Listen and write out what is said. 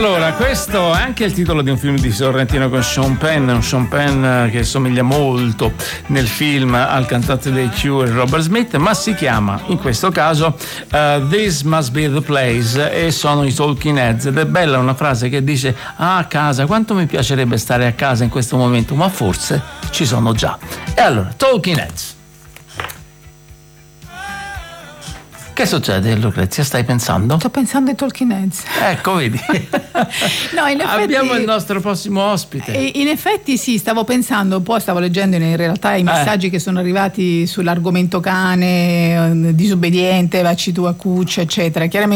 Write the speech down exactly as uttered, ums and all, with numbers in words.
Allora, questo è anche il titolo di un film di Sorrentino con Sean Penn, un Sean Penn che somiglia molto nel film al cantante dei Cure Robert Smith, ma si chiama in questo caso uh, This Must Be the Place, e sono i Talking Heads. Ed è bella una frase che dice: ah, a casa, quanto mi piacerebbe stare a casa in questo momento, ma forse ci sono già. E allora, Talking Heads. Che succede, Lucrezia? Stai pensando? Sto pensando ai Talking Heads. Ecco, vedi. No, in effetti, abbiamo il nostro prossimo ospite. In effetti sì, stavo pensando, poi stavo leggendo in realtà i messaggi eh. che sono arrivati sull'argomento cane, disobbediente, vacci tu a cuccia, eccetera. Chiaramente